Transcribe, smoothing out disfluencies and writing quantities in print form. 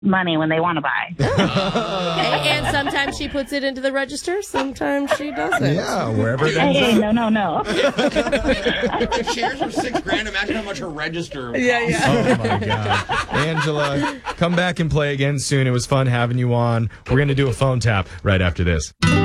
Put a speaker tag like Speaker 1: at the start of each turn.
Speaker 1: money when they want to buy.
Speaker 2: Okay, and sometimes she puts it into the register, sometimes she doesn't.
Speaker 3: Yeah, wherever it ends
Speaker 1: Hey,
Speaker 3: up.
Speaker 1: no.
Speaker 4: If shares are $6,000, imagine how much her register would cost.
Speaker 3: Oh, my God. Angela, come back and play again soon. It was fun having you on. We're going to do a phone tap right after this.